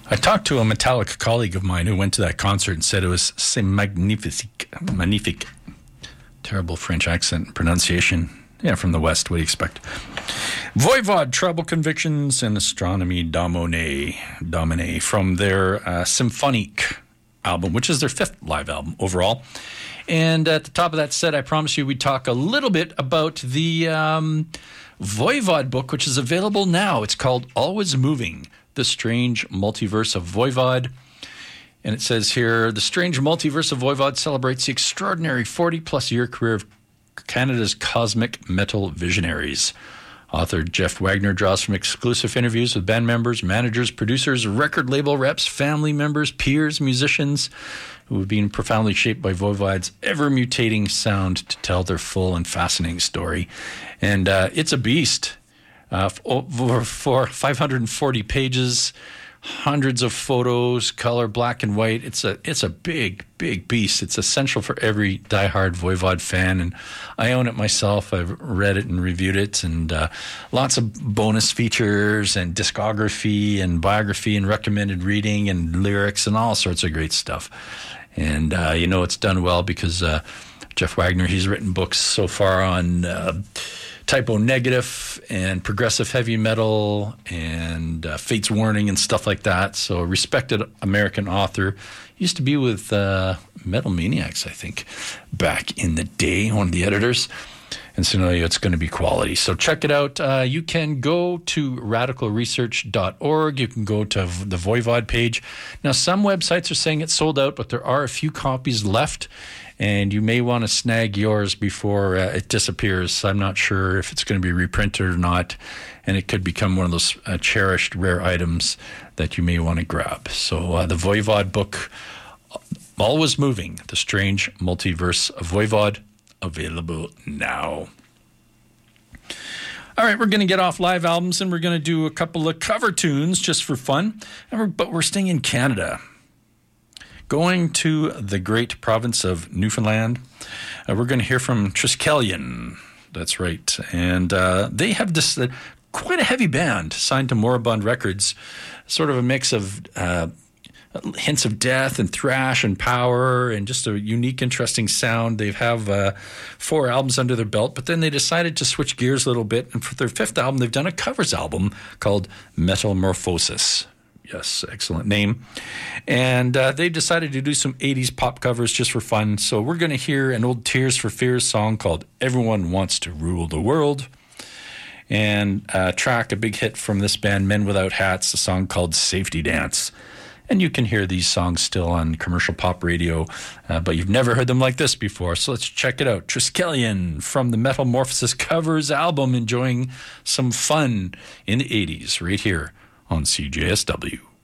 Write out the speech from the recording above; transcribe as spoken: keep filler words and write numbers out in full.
I talked to a Metallica colleague of mine who went to that concert and said it was c'est magnifique, magnifique. Terrible French accent and pronunciation. Yeah, from the West, what do you expect? Voivod, Trouble Convictions, and Astronomy Domine, Domine from their uh, Symphonique album, which is their fifth live album overall. And at the top of that set, I promised you we'd talk a little bit about the um, Voivod book, which is available now. It's called Always Moving, The Strange Multiverse of Voivod. And it says here, The Strange Multiverse of Voivod celebrates the extraordinary forty-plus year career of Canada's cosmic metal visionaries. Author Jeff Wagner draws from exclusive interviews with band members, managers, producers, record label reps, family members, peers, musicians who have been profoundly shaped by Voivod's ever-mutating sound to tell their full and fascinating story. And uh, it's a beast. Uh, for, for five hundred forty pages, hundreds of photos, color black and white. It's a it's a big, big beast. It's essential for every diehard Voivod fan, and I own it myself. I've read it and reviewed it, and uh, lots of bonus features and discography and biography and recommended reading and lyrics and all sorts of great stuff. And uh, you know it's done well because uh, Jeff Wagner, he's written books so far on Uh, Typo Negative and progressive heavy metal and uh, Fate's Warning and stuff like that. So a respected American author. Used to be with uh, Metal Maniacs, I think, back in the day, one of the editors. And so now it's going to be quality. So check it out. Uh, you can go to radical research dot org. You can go to the Voivod page. Now, some websites are saying it's sold out, but there are a few copies left. And you may want to snag yours before uh, it disappears. I'm not sure if it's going to be reprinted or not, and it could become one of those uh, cherished rare items that you may want to grab. So uh, the Voivod book, Always Moving, The Strange Multiverse of Voivod, available now. All right, we're going to get off live albums, and we're going to do a couple of cover tunes just for fun, and we're, but we're staying in Canada. Going to the great province of Newfoundland, uh, we're going to hear from Triskelion. That's right. And uh, they have this uh, quite a heavy band signed to Moribund Records, sort of a mix of uh, hints of death and thrash and power and just a unique, interesting sound. They have uh, four albums under their belt, but then they decided to switch gears a little bit. And for their fifth album, they've done a covers album called Metamorphosis. Yes, excellent name. And uh, they decided to do some eighties pop covers just for fun. So we're going to hear an old Tears for Fears song called Everyone Wants to Rule the World. And a track, a big hit from this band, Men Without Hats, a song called Safety Dance. And you can hear these songs still on commercial pop radio, uh, but you've never heard them like this before. So let's check it out. Triskelion from the Metamorphosis covers album, enjoying some fun in the eighties right here on C J S W.